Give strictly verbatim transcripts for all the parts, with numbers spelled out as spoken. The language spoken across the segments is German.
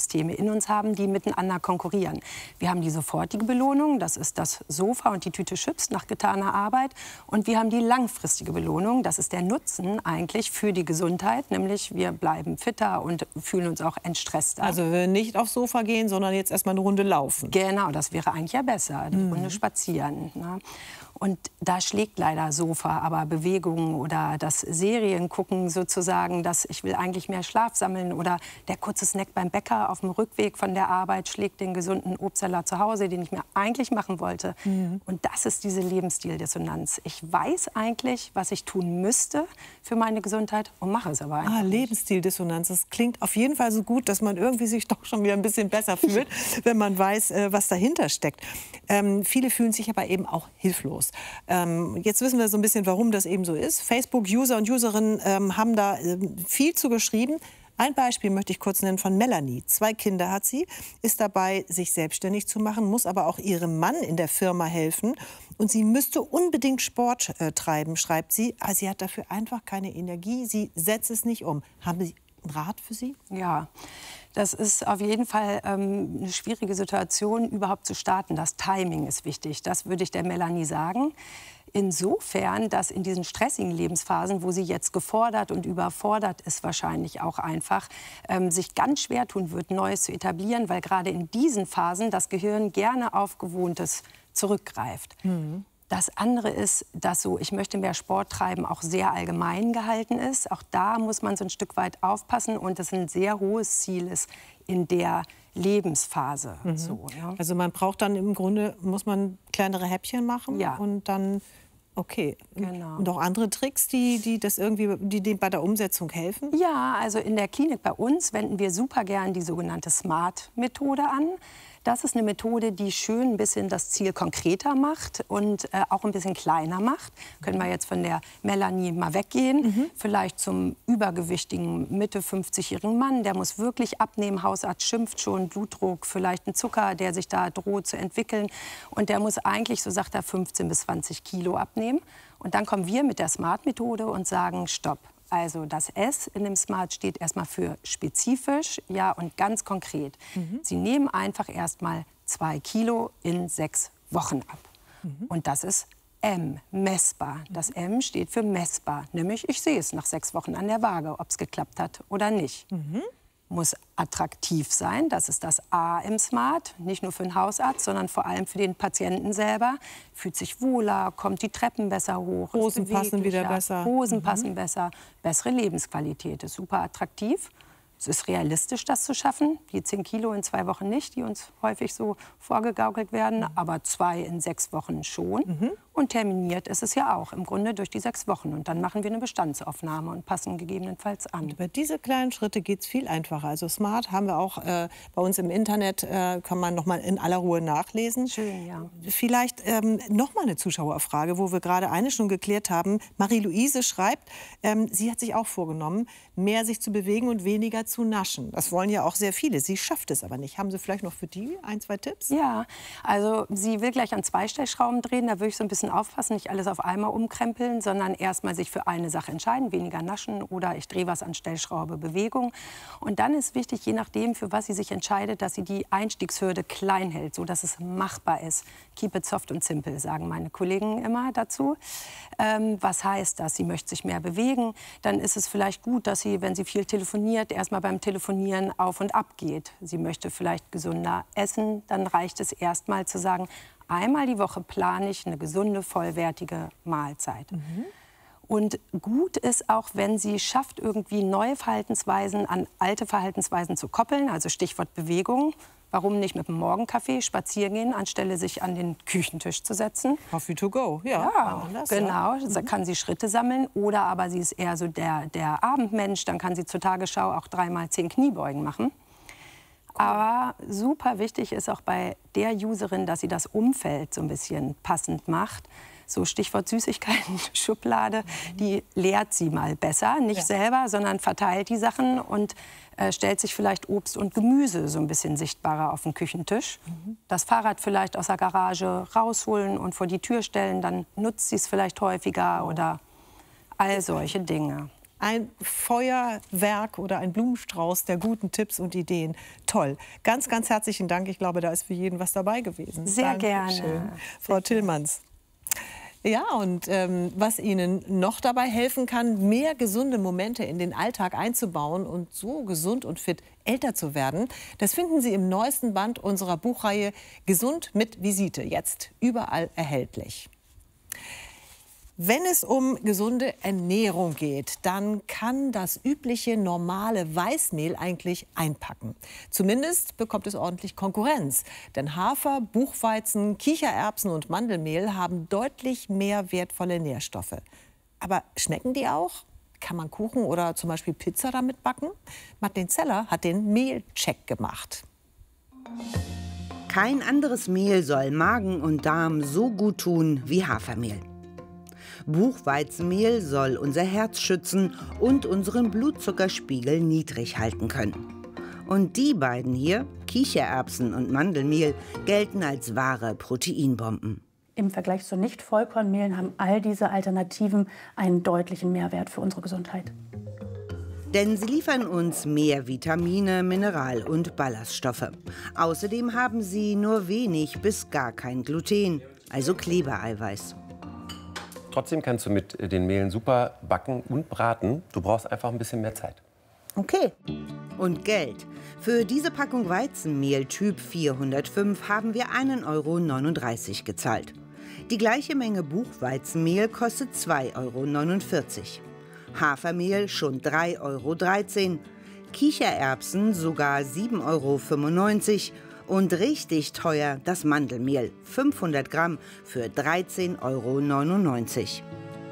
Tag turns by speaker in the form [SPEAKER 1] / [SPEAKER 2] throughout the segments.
[SPEAKER 1] Nervensysteme in uns haben, die miteinander konkurrieren. Wir haben die sofortige Belohnung, das ist das Sofa und die Tüte Chips nach getaner Arbeit. Und wir haben die langfristige Belohnung, das ist der Nutzen eigentlich für die Gesundheit, nämlich wir bleiben fitter und fühlen uns auch entstresster.
[SPEAKER 2] Also nicht aufs Sofa gehen, sondern jetzt erstmal eine Runde laufen.
[SPEAKER 1] Genau, das wäre eigentlich ja besser, eine
[SPEAKER 2] Mhm.
[SPEAKER 1] Runde spazieren. Ne? Und da schlägt leider Sofa, aber Bewegung oder das Seriengucken sozusagen, dass ich will eigentlich mehr Schlaf sammeln oder der kurze Snack beim Bäcker auf dem Rückweg von der Arbeit schlägt den gesunden Obstsalat zu Hause, den ich mir eigentlich machen wollte. Mhm. Und das ist diese Lebensstil-Dissonanz. Ich weiß eigentlich, was ich tun müsste für meine Gesundheit und mache es aber einfach
[SPEAKER 2] Ah,
[SPEAKER 1] nicht.
[SPEAKER 2] Lebensstil-Dissonanz. Das klingt auf jeden Fall so gut, dass man irgendwie sich doch schon wieder ein bisschen besser fühlt, wenn man weiß, äh, was dahinter steckt. Ähm, viele fühlen sich aber eben auch hilflos. Ähm, jetzt wissen wir so ein bisschen, warum das eben so ist. Facebook-User und Userinnen ähm, haben da ähm, viel zu geschrieben. Ein Beispiel möchte ich kurz nennen von Melanie. Zwei Kinder hat sie, ist dabei, sich selbstständig zu machen, muss aber auch ihrem Mann in der Firma helfen. Und sie müsste unbedingt Sport äh, treiben, schreibt sie. Aber sie hat dafür einfach keine Energie. Sie setzt es nicht um. Haben Sie einen Rat für Sie?
[SPEAKER 1] Ja, das ist auf jeden Fall ähm, eine schwierige Situation, überhaupt zu starten. Das Timing ist wichtig. Das würde ich der Melanie sagen. Insofern, dass in diesen stressigen Lebensphasen, wo sie jetzt gefordert und überfordert ist, wahrscheinlich auch einfach, ähm, sich ganz schwer tun wird, Neues zu etablieren, weil gerade in diesen Phasen das Gehirn gerne auf Gewohntes zurückgreift. Mhm. Das andere ist, dass so, ich möchte mehr Sport treiben, auch sehr allgemein gehalten ist. Auch da muss man so ein Stück weit aufpassen und das ein sehr hohes Ziel ist in der Lebensphase.
[SPEAKER 2] Mhm.
[SPEAKER 1] So, ja.
[SPEAKER 2] Also man braucht dann im Grunde, muss man kleinere Häppchen machen
[SPEAKER 1] Ja.
[SPEAKER 2] und dann, okay.
[SPEAKER 1] Genau.
[SPEAKER 2] Und auch andere Tricks, die, die das irgendwie, die, die bei der Umsetzung helfen?
[SPEAKER 1] Ja, also in der Klinik bei uns wenden wir super gern die sogenannte SMART-Methode an. Das ist eine Methode, die schön ein bisschen das Ziel konkreter macht und äh, auch ein bisschen kleiner macht. Können wir jetzt von der Melanie mal weggehen, mhm. vielleicht zum übergewichtigen Mitte fünfzigjährigen Mann, der muss wirklich abnehmen, Hausarzt schimpft schon, Blutdruck, vielleicht ein Zucker, der sich da droht zu entwickeln und der muss eigentlich, so sagt er, fünfzehn bis zwanzig Kilo abnehmen. Und dann kommen wir mit der SMART-Methode und sagen, stopp. Also das S in dem SMART steht erstmal für spezifisch, ja, und ganz konkret. Mhm. Sie nehmen einfach erstmal zwei Kilo in sechs Wochen ab. Mhm. Und das ist M, messbar. Das M steht für messbar, nämlich ich sehe es nach sechs Wochen an der Waage, ob es geklappt hat oder nicht. Mhm. Muss attraktiv sein, das ist das A im SMART, nicht nur für den Hausarzt, sondern vor allem für den Patienten selber. Fühlt sich wohler, kommt die Treppen besser hoch.
[SPEAKER 2] Hosen passen wieder besser.
[SPEAKER 1] Hosen
[SPEAKER 2] mhm.
[SPEAKER 1] passen besser, bessere Lebensqualität, ist super attraktiv. Es ist realistisch, das zu schaffen. Die zehn Kilo in zwei Wochen nicht, die uns häufig so vorgegaukelt werden, aber zwei in sechs Wochen schon. Mhm. Und terminiert ist es ja auch, im Grunde durch die sechs Wochen. Und dann machen wir eine Bestandsaufnahme und passen gegebenenfalls an.
[SPEAKER 2] Und über diese kleinen Schritte geht es viel einfacher. Also SMART haben wir auch äh, bei uns im Internet, äh, kann man noch mal in aller Ruhe nachlesen.
[SPEAKER 1] Schön, ja.
[SPEAKER 2] Vielleicht ähm, noch mal eine Zuschauerfrage, wo wir gerade eine schon geklärt haben. Marie-Louise schreibt, ähm, sie hat sich auch vorgenommen, mehr sich zu bewegen und weniger zu naschen. Das wollen ja auch sehr viele. Sie schafft es aber nicht. Haben Sie vielleicht noch für die ein, zwei Tipps?
[SPEAKER 1] Ja, also sie will gleich an zwei Stellschrauben drehen. Da würde ich so ein bisschen aufpassen, nicht alles auf einmal umkrempeln, sondern erst mal sich für eine Sache entscheiden, weniger naschen oder ich drehe was an Stellschraube, Bewegung. Und dann ist wichtig, je nachdem, für was sie sich entscheidet, dass sie die Einstiegshürde klein hält, sodass es machbar ist. Keep it soft und simple, sagen meine Kollegen immer dazu. Ähm, was heißt das? Sie möchte sich mehr bewegen. Dann ist es vielleicht gut, dass sie, wenn sie viel telefoniert, erst mal beim Telefonieren auf und ab geht. Sie möchte vielleicht gesünder essen. Dann reicht es erst mal zu sagen, einmal die Woche plane ich eine gesunde, vollwertige Mahlzeit. Mhm. Und gut ist auch, wenn sie schafft, irgendwie neue Verhaltensweisen an alte Verhaltensweisen zu koppeln, also Stichwort Bewegung. Warum nicht mit dem Morgenkaffee spazieren gehen, anstelle sich an den Küchentisch zu setzen?
[SPEAKER 2] Coffee to go, ja.
[SPEAKER 1] Ja,
[SPEAKER 2] das,
[SPEAKER 1] genau.
[SPEAKER 2] Ja.
[SPEAKER 1] Da kann sie Schritte sammeln. Oder aber sie ist eher so der, der Abendmensch. Dann kann sie zur Tagesschau auch dreimal zehn Kniebeugen machen. Aber super wichtig ist auch bei der Userin, dass sie das Umfeld so ein bisschen passend macht. So Stichwort Süßigkeiten-Schublade, die leert sie mal besser. Nicht ja. selber, sondern verteilt die Sachen und äh, stellt sich vielleicht Obst und Gemüse so ein bisschen sichtbarer auf den Küchentisch. Mhm. Das Fahrrad vielleicht aus der Garage rausholen und vor die Tür stellen, dann nutzt sie es vielleicht häufiger oh. oder all solche Dinge.
[SPEAKER 2] ein Feuerwerk oder ein Blumenstrauß der guten Tipps und Ideen. Toll. Ganz, ganz herzlichen Dank. Ich glaube, da ist für jeden was dabei gewesen.
[SPEAKER 1] Sehr
[SPEAKER 2] Dankeschön.
[SPEAKER 1] gerne.
[SPEAKER 2] Frau
[SPEAKER 1] Sehr
[SPEAKER 2] Tillmanns. Ja, und ähm, was Ihnen noch dabei helfen kann, mehr gesunde Momente in den Alltag einzubauen und so gesund und fit älter zu werden, das finden Sie im neuesten Band unserer Buchreihe Gesund mit Visite, jetzt überall erhältlich. Wenn es um gesunde Ernährung geht, dann kann das übliche normale Weißmehl eigentlich einpacken. Zumindest bekommt es ordentlich Konkurrenz. Denn Hafer, Buchweizen, Kichererbsen und Mandelmehl haben deutlich mehr wertvolle Nährstoffe. Aber schmecken die auch? Kann man Kuchen oder zum Beispiel Pizza damit backen? Madeleine Zeller hat den Mehlcheck gemacht.
[SPEAKER 3] Kein anderes Mehl soll Magen und Darm so gut tun wie Hafermehl. Buchweizenmehl soll unser Herz schützen und unseren Blutzuckerspiegel niedrig halten können. Und die beiden hier, Kichererbsen und Mandelmehl, gelten als wahre Proteinbomben.
[SPEAKER 4] Im Vergleich zu Nicht-Vollkornmehlen haben all diese Alternativen einen deutlichen Mehrwert für unsere Gesundheit.
[SPEAKER 3] Denn sie liefern uns mehr Vitamine, Mineral- und Ballaststoffe. Außerdem haben sie nur wenig bis gar kein Gluten, also Klebereiweiß.
[SPEAKER 5] Trotzdem kannst du mit den Mehlen super backen und braten. Du brauchst einfach ein bisschen mehr Zeit.
[SPEAKER 3] Okay. Und Geld. Für diese Packung Weizenmehl Typ vierhundertfünf haben wir einen Euro neununddreißig gezahlt. Die gleiche Menge Buchweizenmehl kostet zwei Euro neunundvierzig. Hafermehl schon drei Euro dreizehn. Kichererbsen sogar sieben Euro fünfundneunzig. Und richtig teuer das Mandelmehl, fünfhundert Gramm für dreizehn Euro neunundneunzig.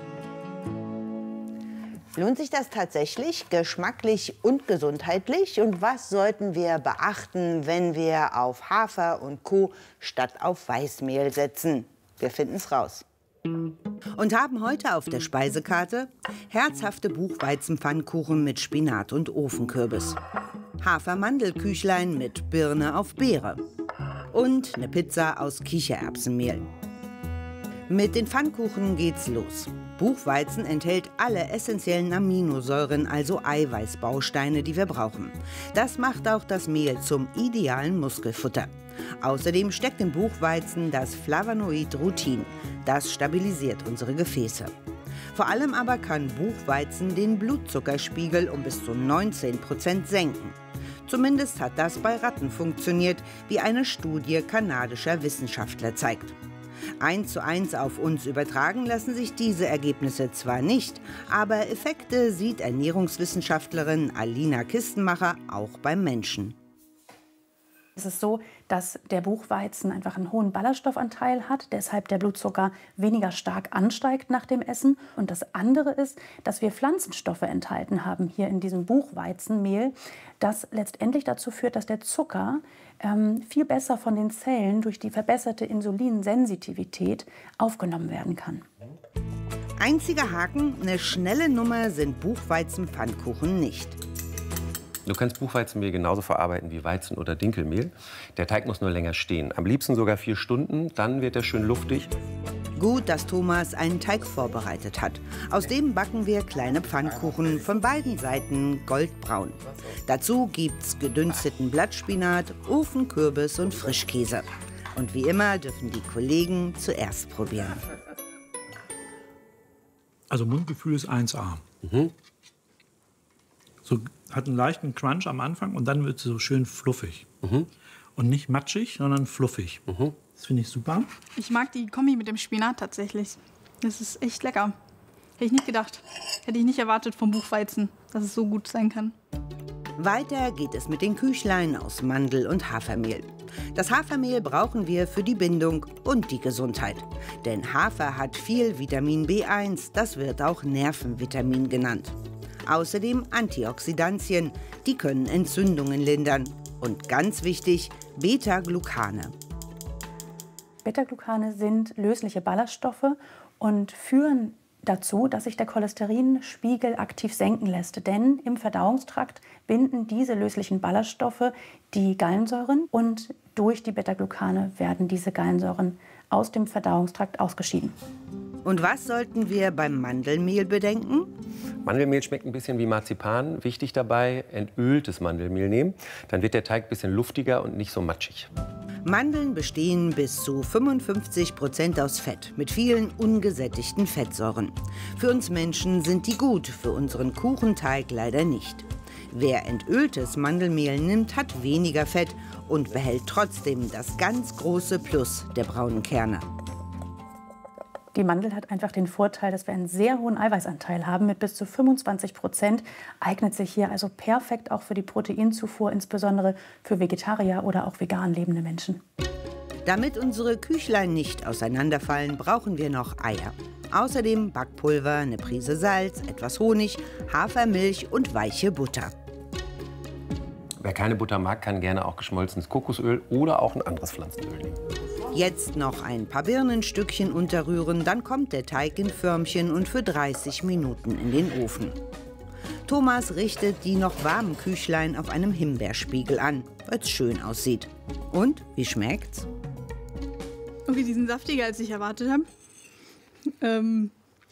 [SPEAKER 3] Lohnt sich das tatsächlich, geschmacklich und gesundheitlich? Und was sollten wir beachten, wenn wir auf Hafer und Co. statt auf Weißmehl setzen? Wir finden es raus. Und haben heute auf der Speisekarte herzhafte Buchweizenpfannkuchen mit Spinat und Ofenkürbis. Hafermandelküchlein mit Birne auf Beere. Und eine Pizza aus Kichererbsenmehl. Mit den Pfannkuchen geht's los. Buchweizen enthält alle essentiellen Aminosäuren, also Eiweißbausteine, die wir brauchen. Das macht auch das Mehl zum idealen Muskelfutter. Außerdem steckt im Buchweizen das Flavonoid Rutin. Das stabilisiert unsere Gefäße. Vor allem aber kann Buchweizen den Blutzuckerspiegel um bis zu neunzehn Prozent senken. Zumindest hat das bei Ratten funktioniert, wie eine Studie kanadischer Wissenschaftler zeigt. Eins zu eins auf uns übertragen lassen sich diese Ergebnisse zwar nicht, aber Effekte sieht Ernährungswissenschaftlerin Alina Kistenmacher auch beim Menschen.
[SPEAKER 4] Es ist so, dass der Buchweizen einfach einen hohen Ballaststoffanteil hat, deshalb der Blutzucker weniger stark ansteigt nach dem Essen. Und das andere ist, dass wir Pflanzenstoffe enthalten haben hier in diesem Buchweizenmehl, das letztendlich dazu führt, dass der Zucker ähm, viel besser von den Zellen durch die verbesserte Insulinsensitivität aufgenommen werden kann.
[SPEAKER 3] Einziger Haken, eine schnelle Nummer sind Buchweizenpfannkuchen nicht.
[SPEAKER 5] Du kannst Buchweizenmehl genauso verarbeiten wie Weizen- oder Dinkelmehl. Der Teig muss nur länger stehen. Am liebsten sogar vier Stunden, dann wird er schön luftig.
[SPEAKER 3] Gut, dass Thomas einen Teig vorbereitet hat. Aus dem backen wir kleine Pfannkuchen, von beiden Seiten goldbraun. Dazu gibt's gedünsteten Blattspinat, Ofenkürbis und Frischkäse. Und wie immer dürfen die Kollegen zuerst probieren.
[SPEAKER 6] Also Mundgefühl ist eins A. Mhm. So, hat einen leichten Crunch am Anfang und dann wird es so schön fluffig. Mhm. Und nicht matschig, sondern fluffig. Mhm. Das finde ich super.
[SPEAKER 7] Ich mag die Kombi mit dem Spinat tatsächlich. Das ist echt lecker. Hätte ich nicht gedacht. Hätte ich nicht erwartet vom Buchweizen, dass es so gut sein kann.
[SPEAKER 3] Weiter geht es mit den Küchlein aus Mandel- und Hafermehl. Das Hafermehl brauchen wir für die Bindung und die Gesundheit. Denn Hafer hat viel Vitamin B eins, das wird auch Nervenvitamin genannt. Außerdem Antioxidantien, die können Entzündungen lindern. Und ganz wichtig, Beta-Glucane.
[SPEAKER 4] Beta-Glucane sind lösliche Ballaststoffe und führen dazu, dass sich der Cholesterinspiegel aktiv senken lässt. Denn im Verdauungstrakt binden diese löslichen Ballaststoffe die Gallensäuren und durch die Beta-Glucane werden diese Gallensäuren aus dem Verdauungstrakt ausgeschieden.
[SPEAKER 3] Und was sollten wir beim Mandelmehl bedenken?
[SPEAKER 5] Mandelmehl schmeckt ein bisschen wie Marzipan. Wichtig dabei, entöltes Mandelmehl nehmen. Dann wird der Teig ein bisschen luftiger und nicht so matschig.
[SPEAKER 3] Mandeln bestehen bis zu fünfundfünfzig Prozent aus Fett mit vielen ungesättigten Fettsäuren. Für uns Menschen sind die gut, für unseren Kuchenteig leider nicht. Wer entöltes Mandelmehl nimmt, hat weniger Fett und behält trotzdem das ganz große Plus der braunen Kerne.
[SPEAKER 4] Die Mandel hat einfach den Vorteil, dass wir einen sehr hohen Eiweißanteil haben mit bis zu fünfundzwanzig Prozent. Eignet sich hier also perfekt auch für die Proteinzufuhr, insbesondere für Vegetarier oder auch vegan lebende Menschen.
[SPEAKER 3] Damit unsere Küchlein nicht auseinanderfallen, brauchen wir noch Eier. Außerdem Backpulver, eine Prise Salz, etwas Honig, Hafermilch und weiche Butter.
[SPEAKER 5] Wer keine Butter mag, kann gerne auch geschmolzenes Kokosöl oder auch ein anderes Pflanzenöl nehmen.
[SPEAKER 3] Jetzt noch ein paar Birnenstückchen unterrühren, dann kommt der Teig in Förmchen und für dreißig Minuten in den Ofen. Thomas richtet die noch warmen Küchlein auf einem Himbeerspiegel an, weil es schön aussieht. Und, wie schmeckt's?
[SPEAKER 7] Okay, die sind saftiger, als ich erwartet habe. Ähm,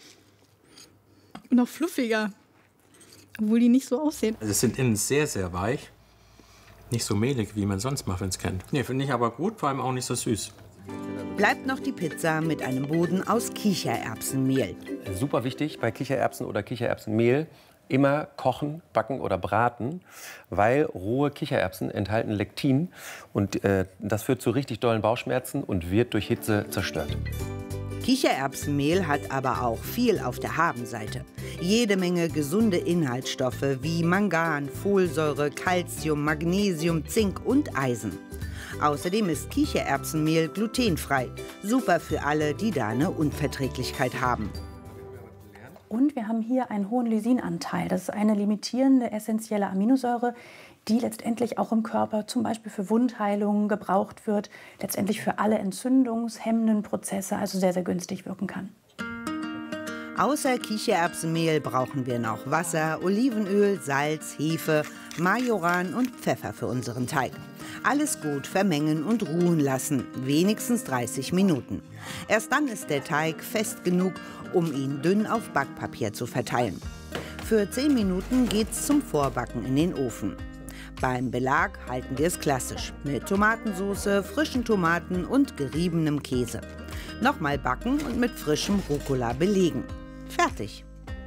[SPEAKER 7] noch fluffiger, obwohl die nicht so aussehen.
[SPEAKER 8] Also es sind innen sehr, sehr weich. Nicht so mehlig, wie man sonst Muffins kennt. Nee, finde ich aber gut, vor allem auch nicht so süß.
[SPEAKER 3] Bleibt noch die Pizza mit einem Boden aus Kichererbsenmehl.
[SPEAKER 5] Super wichtig bei Kichererbsen oder Kichererbsenmehl, immer kochen, backen oder braten, weil rohe Kichererbsen enthalten Lektin und äh, das führt zu richtig dollen Bauchschmerzen und wird durch Hitze zerstört.
[SPEAKER 3] Kichererbsenmehl hat aber auch viel auf der Habenseite. Jede Menge gesunde Inhaltsstoffe wie Mangan, Folsäure, Calcium, Magnesium, Zink und Eisen. Außerdem ist Kichererbsenmehl glutenfrei. Super für alle, die da eine Unverträglichkeit haben.
[SPEAKER 4] Und wir haben hier einen hohen Lysinanteil. Das ist eine limitierende essentielle Aminosäure, die letztendlich auch im Körper zum Beispiel für Wundheilungen gebraucht wird, letztendlich für alle entzündungshemmenden Prozesse, also sehr, sehr günstig wirken kann.
[SPEAKER 3] Außer Kichererbsenmehl brauchen wir noch Wasser, Olivenöl, Salz, Hefe, Majoran und Pfeffer für unseren Teig. Alles gut vermengen und ruhen lassen, wenigstens dreißig Minuten. Erst dann ist der Teig fest genug, um ihn dünn auf Backpapier zu verteilen. Für zehn Minuten geht's zum Vorbacken in den Ofen. Beim Belag halten wir es klassisch mit Tomatensauce, frischen Tomaten und geriebenem Käse. Nochmal backen und mit frischem Rucola belegen. Fertig.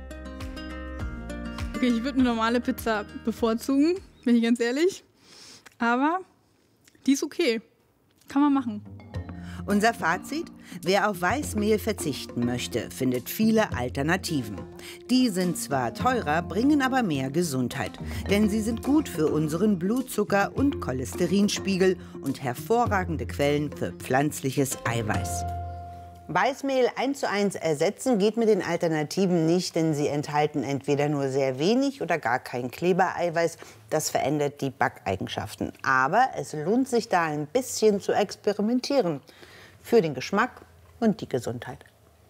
[SPEAKER 7] Okay, ich würde eine normale Pizza bevorzugen, bin ich ganz ehrlich. Aber die ist okay. Kann man machen.
[SPEAKER 3] Unser Fazit? Wer auf Weißmehl verzichten möchte, findet viele Alternativen. Die sind zwar teurer, bringen aber mehr Gesundheit. Denn sie sind gut für unseren Blutzucker- und Cholesterinspiegel und hervorragende Quellen für pflanzliches Eiweiß. Weißmehl eins zu eins ersetzen geht mit den Alternativen nicht, denn sie enthalten entweder nur sehr wenig oder gar kein Klebereiweiß. Das verändert die Backeigenschaften. Aber es lohnt sich da ein bisschen zu experimentieren. Für den Geschmack und die Gesundheit.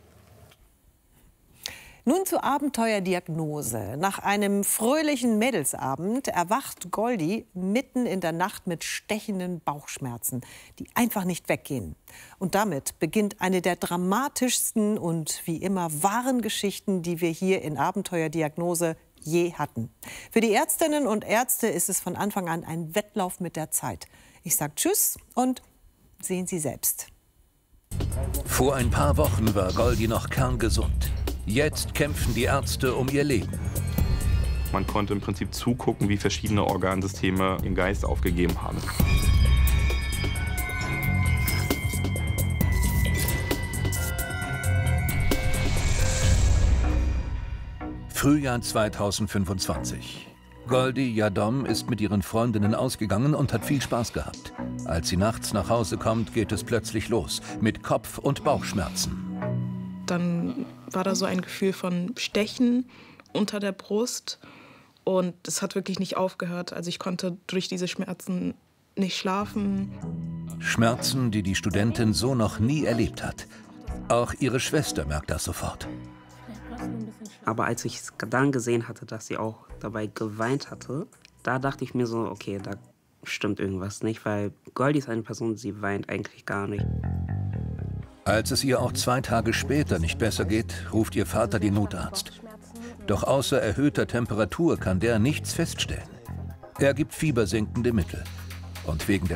[SPEAKER 2] Nun zur Abenteuerdiagnose. Nach einem fröhlichen Mädelsabend erwacht Goldi mitten in der Nacht mit stechenden Bauchschmerzen, die einfach nicht weggehen. Und damit beginnt eine der dramatischsten und wie immer wahren Geschichten, die wir hier in Abenteuerdiagnose je hatten. Für die Ärztinnen und Ärzte ist es von Anfang an ein Wettlauf mit der Zeit. Ich sage Tschüss und sehen Sie selbst.
[SPEAKER 9] Vor ein paar Wochen war Goldi noch kerngesund. Jetzt kämpfen die Ärzte um ihr Leben.
[SPEAKER 10] Man konnte im Prinzip zugucken, wie verschiedene Organsysteme den Geist aufgegeben haben.
[SPEAKER 9] Frühjahr zweitausendfünfundzwanzig. Goldi Yadom ist mit ihren Freundinnen ausgegangen und hat viel Spaß gehabt. Als sie nachts nach Hause kommt, geht es plötzlich los mit Kopf- und Bauchschmerzen.
[SPEAKER 11] Dann war da so ein Gefühl von Stechen unter der Brust und es hat wirklich nicht aufgehört. Also ich konnte durch diese Schmerzen nicht schlafen.
[SPEAKER 9] Schmerzen, die die Studentin so noch nie erlebt hat. Auch ihre Schwester merkt das sofort.
[SPEAKER 12] Aber als ich dann gesehen hatte, dass sie auch dabei geweint hatte, da dachte ich mir so, okay, da stimmt irgendwas nicht, weil Goldi ist eine Person, sie weint eigentlich gar nicht.
[SPEAKER 9] Als es ihr auch zwei Tage später nicht besser geht, ruft ihr Vater den Notarzt. Doch außer erhöhter Temperatur kann der nichts feststellen. Er gibt fiebersenkende Mittel. Und wegen der